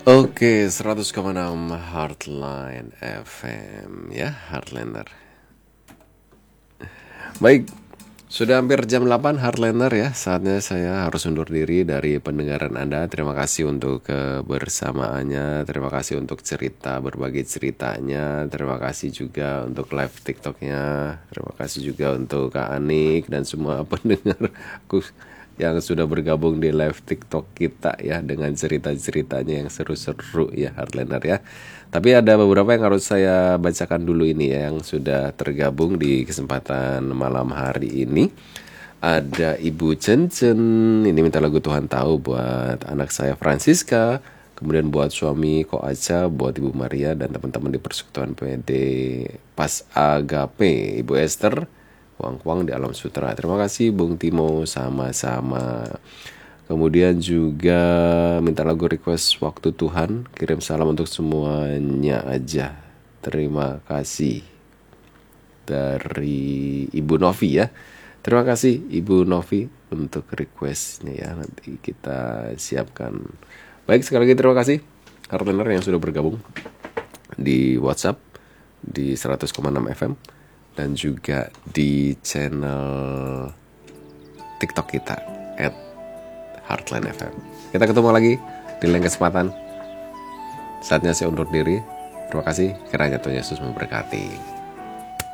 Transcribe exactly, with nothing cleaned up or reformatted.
Oke, seratus koma enam Heartline F M ya, Heartliner. Baik, sudah hampir jam delapan Heartliner ya. Saatnya saya harus undur diri dari pendengaran Anda. Terima kasih untuk kebersamaannya. Terima kasih untuk cerita, berbagi ceritanya. Terima kasih juga untuk live TikToknya. Terima kasih juga untuk Kak Anik dan semua pendengarku yang sudah bergabung di live TikTok kita ya, dengan cerita-ceritanya yang seru-seru ya Heartliner ya. Tapi ada beberapa yang harus saya bacakan dulu ini ya, yang sudah tergabung di kesempatan malam hari ini. Ada Ibu Cencen, ini minta lagu Tuhan Tahu buat anak saya Francisca. Kemudian buat suami Ko Aca, buat Ibu Maria dan teman-teman di Persekutuan P D Pas Agape, Ibu Esther, Wang-Wang di Alam Sutra. Terima kasih Bung Timo, sama-sama. Kemudian juga minta lagu request Waktu Tuhan. Kirim salam untuk semuanya aja. Terima kasih. Dari Ibu Novi ya. Terima kasih Ibu Novi untuk requestnya ya. Nanti kita siapkan. Baik, sekali lagi terima kasih Heartliner yang sudah bergabung di WhatsApp di seratus koma enam F M dan juga di channel TikTok kita at Heartline F M. Kita ketemu lagi di lain kesempatan. Saatnya saya undur diri. Terima kasih. Kiranya Tuhan Yesus memberkati.